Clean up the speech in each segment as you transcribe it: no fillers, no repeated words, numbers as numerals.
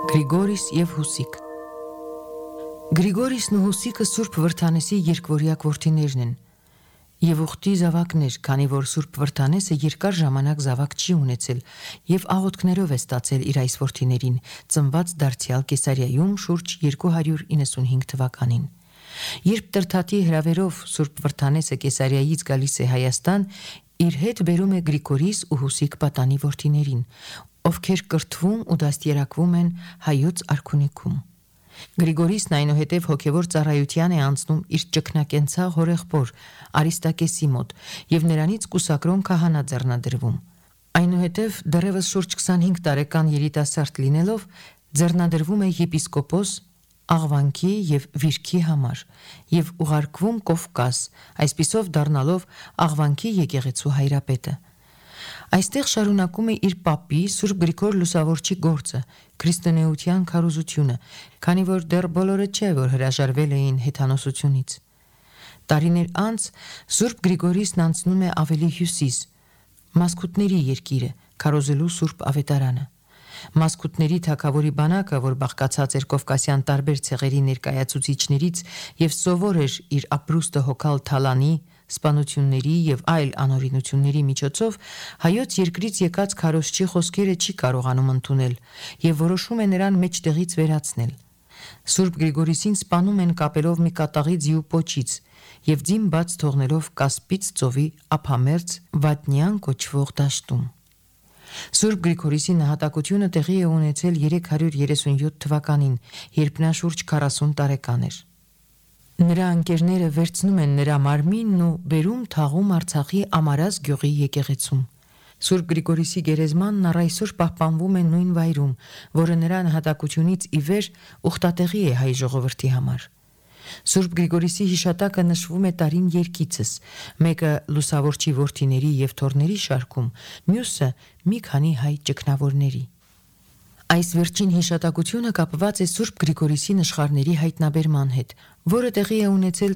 Գրիգորիս և Հուսիկ Գրիգորիսն ու Հուսիկը Սուրբ Վրդանեսի երկվորյակ որդիներն են և ուխտի զավակներ, քանի որ Սուրբ Վրդանեսը երկար ժամանակ զավակ չի ունեցել և աղոթքներով է ստացել իր այս որդիներին, ծնված դարձյալ Կեսարիայում շուրջ 295 թվականին։ Երբ Տրդատի հրավերով Սուրբ Վրդանեսը Կեսարիայից գալիս է Հայաստան, իր հետ բերում է Գրիգորիս ու Հուսիկ պատանի որդիներին, ովքեր կրթվում ու դաստիարակվում են հայոց արքունիքում։ Գրիգորիսն այնուհետև հոգևոր ծառայության է անցնում իր ճգնակենցաղ հորեղբոր Արիստակեսի մոտ և նրանից կուսակրոն քահանա ձեռնադրվում։ Այնուհետև դեռևս շուրջ 25 տարեկան երիտասարդ լինելով ձեռնադրվում է եպիսկոպոս աղվանքի և վիրքի համար և ուղարկվում Կովկաս, այսպիսով դառնալով Աղվանքի եկեղեցու հայրապետը։ Այստեղ շարունակում է իր պապի Սուրբ Գրիգոր Լուսավորչի գործը, քրիստոնեության քարոզությունը, քանի որ դեռ բոլորը չէ, որ հրաժարվել էին հեթանոսությունից։ Տարիներ անց Սուրբ Գրիգորիսն անցնում է ավելի հյուսիս, Մասկուտների երկիրը, քարոզելու Սուրբ Ավետարանը։ Մասկուտների թագավորի բանակը, որ բաղկացած էր կովկասյան տարբեր ցեղերի ներկայացուցիչներից և սովոր էր իր ապրուստը հոգալ թալանի, սպանությունների և այլ անօրինությունների միջոցով, հայոց երկրից եկած քարոզչի խոսքերը չի կարողանում ընդունել և որոշում է նրան մեջտեղից վերացնել։ Սուրբ Գրիգորիսին սպանում են կապելով մի կատաղի ձիու պոչից և ձին բաց թողնելով Կասպից ծովի ափամերձ Վատնյան կոչվող դաշտում։ Սուրբ Գրիգորիսի նահատակությունը տեղի է ունեցել 337 թվականին, երբ նա շուրջ 40 տարեկան էր։ Նրա ընկերները վերցնում են նրա մարմինն ու բերում թաղում Արցախի Ամարաս գյուղի եկեղեցում։ Սուրբ Գրիգորիսի գերեզմանն առ այսօր պահպանվում է նույն վայրում, որը նրա նահատակությունից ի վեր ուխտատեղի է հայ ժողովրդի համար։ Սուրբ Գրիգորիսի հիշատակը նշվում է տարին երկիցս, մեկը Լուսավորչի որդիների և թոռների շարքում, մյուսը մի քանի հայ ճգնավորների։ Այս վերջին հիշատակությունը կապված է Սուրբ Գրիգորիսի նշխարների հայտնաբերման հետ, որը տեղի է ունեցել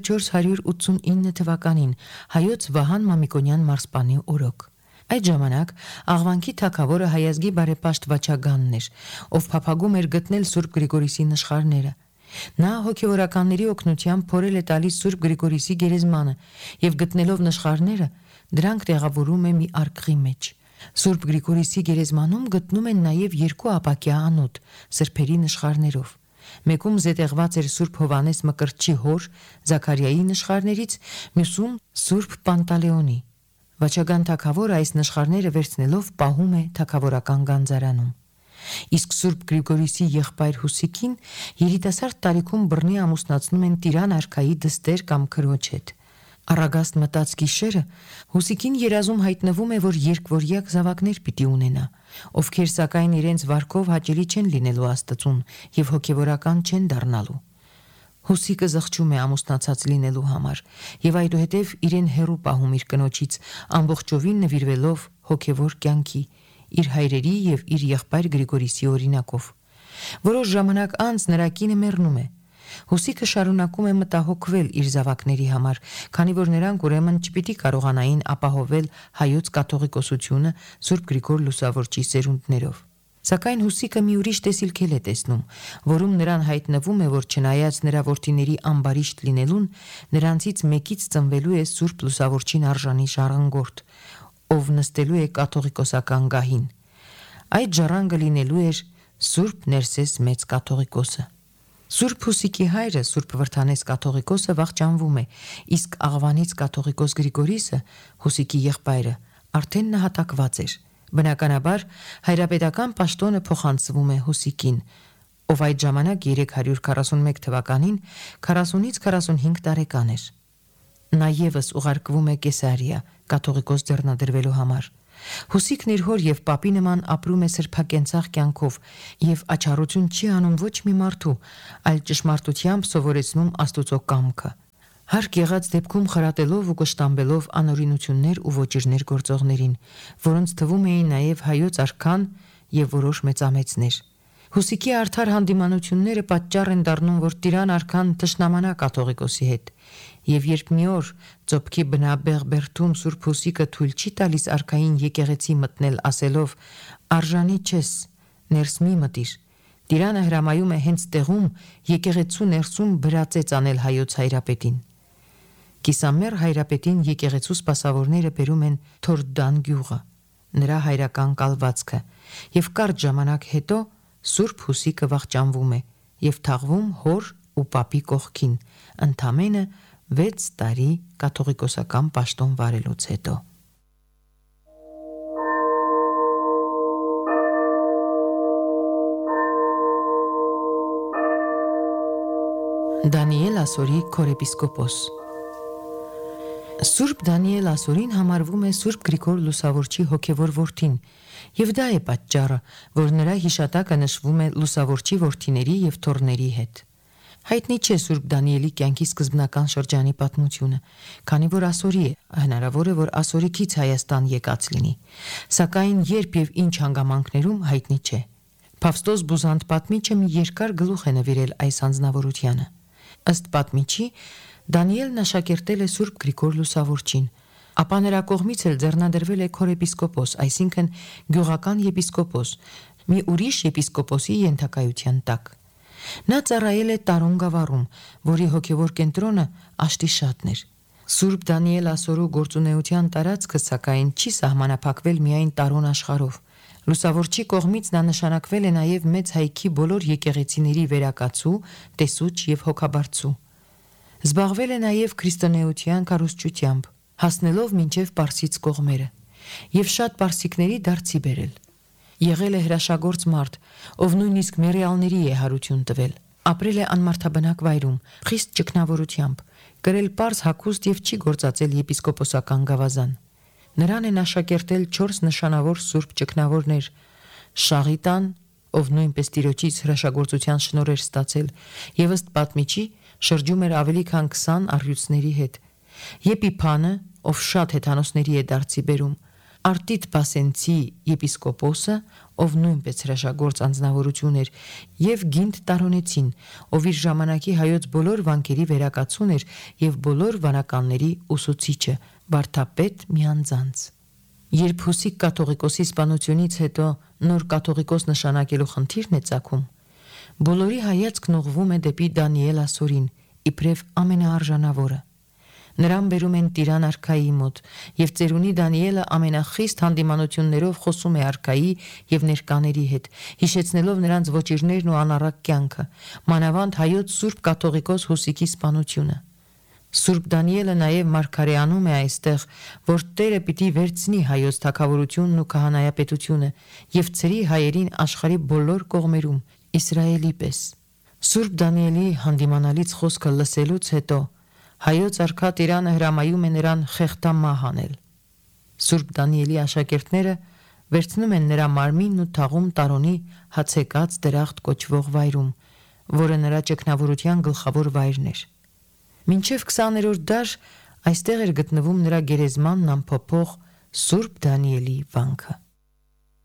489 թվականին հայոց Վահան Մամիկոնյան մարզպանի օրոք։ Այդ ժամանակ Աղվանքի թագավորը հայազգի բարեպաշտ Վաչագանն էր, ով փափագում էր գտնել Սուրբ Գրիգորիսի նշխարները։ Նա հոգևորականների օգնությամբ փորել է տալիս Սուրբ Գրիգորիսի գերեզմանը և գտնելով նշխարները, դրանք տեղավորում է մի արկղի մեջ։ Սուրբ Գրիգորիսի գերեզմանում գտնում են նաև երկու ապակյա անոթ սրբերի նշխարներով։ Մեկում զետեղված էր Սուրբ Հովհաննես Մկրտչի հոր Զաքարիայի նշխարներից, մյուսում Սուրբ Պանտալեոնի։ Վաչագան թագավորը այս նշխարները վերցնելով պահում է թագավորական գանձարանում։ Իսկ Սուրբ Գրիգորիսի եղբայր Հուսիկին երիտասարդ տարիքում բռնի ամուսնացնում են Տիրան արքայի դստեր կամ քրոջ հետ։ Առագաստ մտած գիշերը Հուսիկին երազում հայտնվում է, որ երկվորյակ զավակներ պիտի ունենա, ովքեր սակայն իրենց վարքով հաճելի չեն լինելու Աստծուն և հոգևորական չեն դառնալու։ Հուսիկը զղջում է ամուսնացած լինելու համար և այդուհետև իրեն հեռու պահում իր կնոջից, ամբողջովին նվիրվելով հոգևոր կյանքի, իր հայրերի և իր եղբայր Գրիգորիսի օրինակով։ Որոշ ժամանակ անց նրա կինը մեռնում է։ Հուսիկը շարունակում է մտահոգվել իր զավակների համար, քանի որ նրանք ուրեմն չպիտի կարողանային ապահովել հայոց կաթողիկոսությունը Սուրբ Գրիգոր Լուսավորչի սերունդներով։ Սակայն Հուսիկը մի ուրիշ տեսիլքել է տեսնում, որում նրան հայտնվում է, որ չնայած նրա որդիների ամբարիշտ լինելուն, նրանցից մեկից ծնվելու է Սուրբ Լուսավորչին արժանի ժառանգորդ, ով նստելու է կաթողիկոսական գահին։ Այդ ժառանգը լինելու էր Սուրբ Ներսես մեծ կաթողիկոսը։ Սուրբ Հուսիկի հայրը, Սուրբ Վրդանես կաթողիկոսը վախճանվում է, իսկ Աղվանից կաթողիկոս Գրիգորիսը, Հուսիկի եղբայրը, արդեն նահատակված էր։ Բնականաբար հայրապետական պաշտոնը փոխանցվում է Հուսիկին, ով այդ ժամանակ 341 թվականին 40-ից 45 տարեկան էր։ Նա ևս ուղարկվում է Կեսարիա կաթողիկոս ձեռնադրվելու համար։ Հուսիկն իր հոր և պապի նման ապրում է սրբակենցաղ կյանքով և աչառություն չի անում ոչ մի մարդու, այլ ճշմարտությամբ սովորեցնում Աստուծո կամքը, հարկ եղած դեպքում խրատելով ու կշտամբելով անօրինություններ ու ոճիրներ գործողներին, որոնց թվում էին նաև հայոց արքան և որոշ մեծամեծներ։ Հուսիկի արդար հանդիմանությունները պատճառ են դառնում, որ Տիրան արքան թշնամանա կաթողիկոսի հետ, և երբ մի օր ծոփքի բնաբեղ բերդում Սուրբ Հուսիկը թույլ չի տալիս արքային եկեղեցի մտնել ասելով «Արժանի չես, ներս մի մտիր», Տիրանը հրամայում է հենց տեղում եկեղեցու ներսում բրածեց անել հայոց հայրապետին։ Կիսամեռ հայրապետին եկեղեցու սպասավորները բերում են Թորդան գյուղը, նրա հայրական կալվածքը, եւ կարճ ժամանակ հետո Սուրբ Հուսիկը վախճանվում է եւ թաղվում հոր ու պապի կողքին, ընդամենը 6 տարի կաթողիկոսական պաշտոն վարելուց հետո։ Դանիել Ասորի քորեպիսկոպոս։ Սուրբ Դանիել Ասորին համարվում է Սուրբ Գրիգոր Լուսավորչի հոգևոր որդին, եւ դա է պատճառը, որ նրա հիշատակը նշվում է Լուսավորչի որդիների եւ թոռների հետ։ Հայտնի չէ Սուրբ Դանիելի կյանքի սկզբնական շրջանի պատմությունը, քանի որ Ասորի է, հնարավոր է, որ Ասորիկից Հայաստան եկած լինի, սակայն երբ եւ ինչ հանգամանքներում հայտնի չէ։ Փավստոս Բուզանդ պատմիչը մի երկար գլուխ է նվիրել այս անձնավորությանը։ Ըստ պատմիչի, Դանիելն աշակերտել է Սուրբ Գրիգոր Լուսավորչին, ապա նրա կողմից էլ ձեռնադրվել է քորեպիսկոպոս, այսինքն գյուղական եպիսկոպոս, մի ուրիշ եպիսկոպոսի ենթակայության տակ։ Նա ծառայել է Տարոն գավառում, որի հոգևոր կենտրոնը Աշտիշատն էր։ Սուրբ Դանիել Ասորու գործունեության տարածքը սակայն չի սահմանափակվել միայն Տարոն աշխարհով։ Լուսավորչի կողմից նա նշանակվել է նաև մեծ հայքի բոլոր եկեղեցիների վերակացու, տեսուչ եւ հոգաբարձու։ Զբաղվել է նաև քրիստոնեության կառուցչությամբ, հասնելով մինչև Պարսից կողմերը, եւ շատ պարսիկների դարձի բերել։ Եղել է հրաշագործ մարդ, ով նույնիսկ մեռյալների է հարություն տվել։ Ապրել է անմարդաբնակ վայրում, խիստ ճգնավորությամբ, կրել պարզ հագուստ եւ չի գործածել եպիսկոպոսական գավազան։ Նրան են աշակերտել 4 նշանավոր սուրբ ճգնավորներ՝ Շաղիտան, ով նույնպես Տիրոջից հրաշագործության շնորհ էր ստացել, եւ ըստ պատմիչի շրջում էր ավելի քան 20 առյուծների հետ, Եփիփանը, ով շատ հեթանոսների է դարձի բերում, Արտիտ Բասենցի եպիսկոպոսը, ով նույնպես հրաշագործ անձնավորություն էր, եւ Գինդ Տարոնեցին, ով իր ժամանակի հայոց բոլոր վանքերի վերակացուն էր եւ բոլոր վանականների ուսուցիչը, վարդապետ միանձանց։ Երբ Հուսիկ կաթողիկոսի սպանությունից հետո նոր կաթողիկոս նշանակելու խնդիրն է ծագում, բոլորի հայացքն ուղղվում է դեպի Դանիել Ասորին, իբրև ամենաարժանավորը։ Նրան բերում են Տիրան արքայի մոտ, եւ ծերունի Դանիելը ամենախիստ հանդիմանություններով խոսում է արքայի եւ ներկաների հետ, հիշեցնելով նրանց ոչիրներն ու անառակ կյանքը, մանավանդ հայոց Սուրբ կաթողիկոս Հուսիկի սպանությունը։ Սուրբ Դանիելը նաև մարգարեանում է այստեղ, որ Տերը պիտի վերցնի հայոց թագավորությունն ու քահանայապետությունը եւ ծրի հայերին աշխարհի բոլոր կողմերում Իսրայելի պես։ Սուրբ Դանիելի հանդիմանալից խոսքը լսելուց հետո հայոց արքա Տիրանը հրամայում է նրան խեղդամահ անել։ Սուրբ Դանիելի աշակերտները վերցնում են նրա մարմինն ու թաղում Տարոնի հացեկած դրախտ կոչվող վայրում, որը նրա ճգնավորության գլխավոր վայրն էր։ Մինչև 20-րդ դար այստեղ էր գտնվում նրա գերեզմանն ամփոփող Սուրբ Դանիելի վանքը։